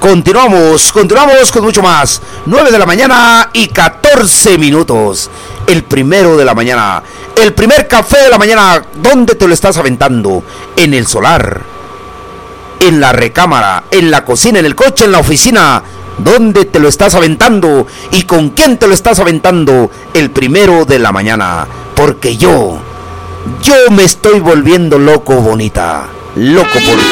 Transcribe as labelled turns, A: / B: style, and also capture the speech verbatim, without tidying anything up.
A: Continuamos, continuamos con mucho más. nueve de la mañana y catorce minutos. El primero de la mañana. El primer café de la mañana. ¿Dónde te lo estás aventando? En el solar, en la recámara, en la cocina, en el coche, en la oficina. ¿Dónde te lo estás aventando? ¿Y con quién te lo estás aventando? El primero de la mañana. Porque yo, yo me estoy volviendo loco, bonita. Loco por